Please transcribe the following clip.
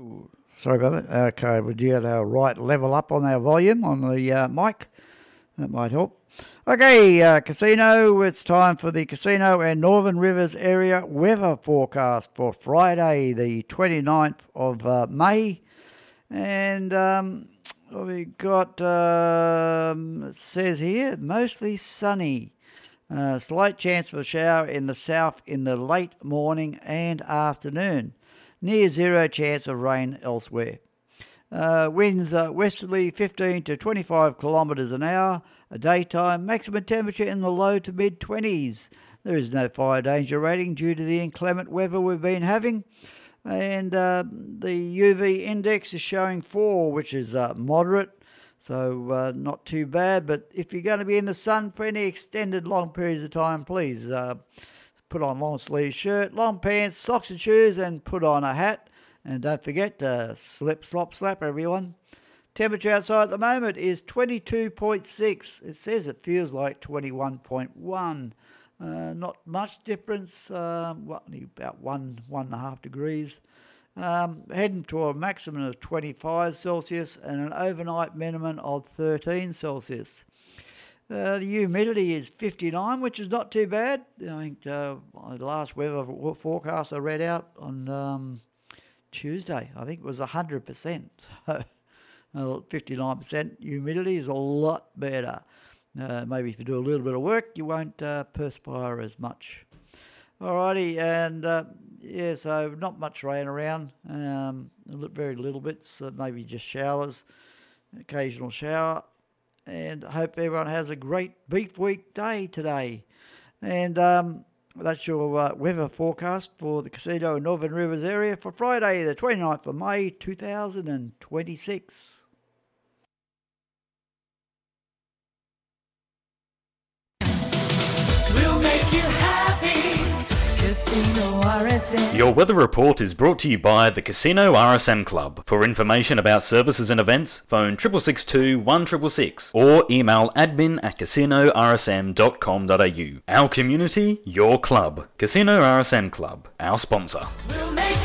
Sorry about that. Okay, we get our right level up on our volume on the mic. That might help. Okay, casino, it's time for the Casino and Northern Rivers area weather forecast for Friday, the 29th of May. And we got, it says here, mostly sunny. Slight chance for a shower in the south in the late morning and afternoon. Near zero chance of rain elsewhere. Winds westerly 15 to 25 kilometres an hour. A daytime maximum temperature in the low to mid-20s. There is no fire danger rating due to the inclement weather we've been having. And the UV index is showing 4, which is moderate. So not too bad. But if you're going to be in the sun for any extended long periods of time, please put on long sleeve shirt, long pants, socks and shoes, and put on a hat. And don't forget to slip, slop, slap, everyone. Temperature outside at the moment is 22.6. It says it feels like 21.1. Not much difference, only about 1.5 degrees. Heading to a maximum of 25 Celsius and an overnight minimum of 13 Celsius. The humidity is 59, which is not too bad. I think the last weather forecast I read out on Tuesday, I think it was 100%. 59% humidity is a lot better. Maybe if you do a little bit of work, you won't perspire as much. Alrighty, and so not much rain around. Very little bits, maybe just showers, occasional shower. And I hope everyone has a great Beef Week day today. And that's your weather forecast for the Casino and Northern Rivers area for Friday, the 29th of May, 2026. We'll make you happy. Casino RSM. Your weather report is brought to you by the Casino RSM Club. For information about services and events, phone 6662 1666 or email admin@casinorsm.com.au. Our community, your club. Casino RSM Club, our sponsor. We'll